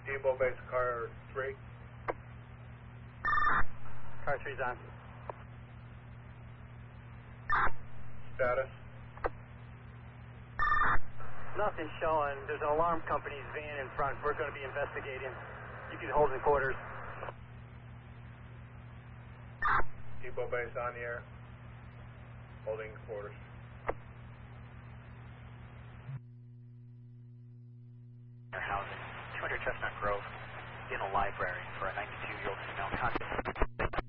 Depot base car 3. Car 3's on. Status. Nothing showing. There's an alarm company's van in front. We're going to be investigating. You can hold in quarters. Depot base on the air. Holding quarters. Housing, 200 Chestnut Grove, in a library for a 92-year-old female conscious.